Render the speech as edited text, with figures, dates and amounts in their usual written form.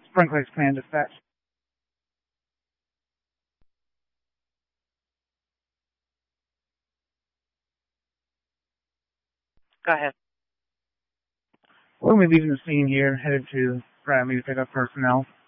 Spring Lakes Command Dispatch. Go ahead. We're going to be leaving the scene here, headed to Bradley to pick up personnel.